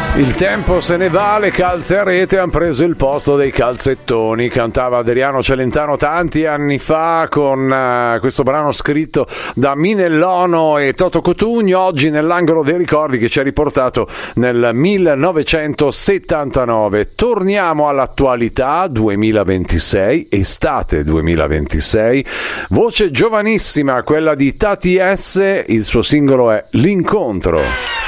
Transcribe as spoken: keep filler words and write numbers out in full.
Il tempo se ne va, le calze a rete hanno preso il posto dei calzettoni, cantava Adriano Celentano tanti anni fa con uh, questo brano scritto da Minellono e Toto Cutugno, oggi nell'angolo dei ricordi che ci ha riportato nel millenovecentosettantanove. Torniamo all'attualità, duemilaventisei, estate duemilaventisei, voce giovanissima, quella di Tati S, il suo singolo è L'incontro.